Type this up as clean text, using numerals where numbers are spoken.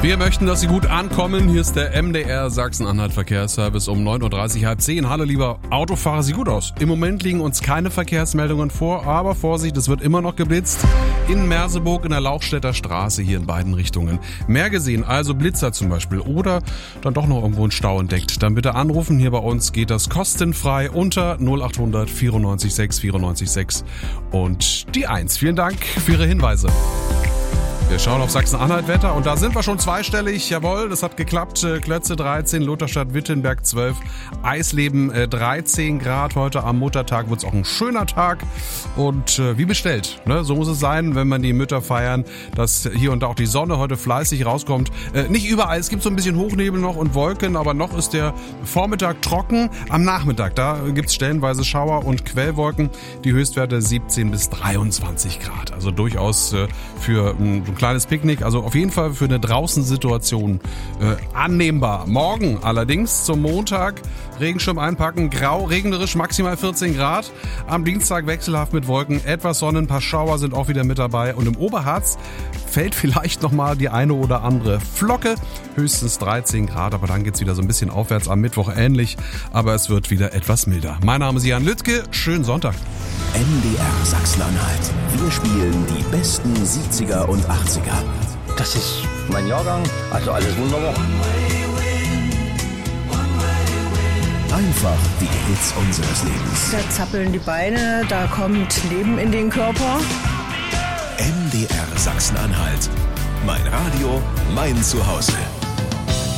Wir möchten, dass Sie gut ankommen. Hier ist der MDR Sachsen-Anhalt Verkehrsservice um 9.30 Uhr, halb 10. Hallo lieber Autofahrer, sieht gut aus. Im Moment liegen uns keine Verkehrsmeldungen vor, aber Vorsicht, es wird immer noch geblitzt. In Merseburg in der Lauchstädter Straße hier in beiden Richtungen. Mehr gesehen, also Blitzer zum Beispiel oder dann doch noch irgendwo einen Stau entdeckt. Dann bitte anrufen, hier bei uns geht das kostenfrei unter 0800 94 6 94 6 und die 1. Vielen Dank für Ihre Hinweise. Wir schauen auf Sachsen-Anhalt-Wetter und da sind wir schon zweistellig. Jawohl, das hat geklappt. Klötze 13, Lutherstadt-Wittenberg 12, Eisleben 13 Grad. Heute am Muttertag wird es auch ein schöner Tag und wie bestellt. Ne? So muss es sein, wenn man die Mütter feiern, dass hier und da auch die Sonne heute fleißig rauskommt. Nicht überall, es gibt so ein bisschen Hochnebel noch und Wolken, aber noch ist der Vormittag trocken. Am Nachmittag, da gibt es stellenweise Schauer und Quellwolken. Die Höchstwerte 17 bis 23 Grad. Also durchaus für ein kleines Picknick, also auf jeden Fall für eine Draußensituation annehmbar. Morgen allerdings zum Montag Regenschirm einpacken, grau, regnerisch, maximal 14 Grad. Am Dienstag wechselhaft mit Wolken, etwas Sonne, ein paar Schauer sind auch wieder mit dabei. Und im Oberharz fällt vielleicht nochmal die eine oder andere Flocke, höchstens 13 Grad, aber dann geht's wieder so ein bisschen aufwärts, am Mittwoch ähnlich, aber es wird wieder etwas milder. Mein Name ist Jan Lüttke, schönen Sonntag. MDR Sachsen-Anhalt. Wir spielen die besten 70er und 80er. Das ist mein Jahrgang, also alles wunderbar. Einfach die Hits unseres Lebens. Da zappeln die Beine, da kommt Leben in den Körper. MDR Sachsen-Anhalt. Mein Radio, mein Zuhause.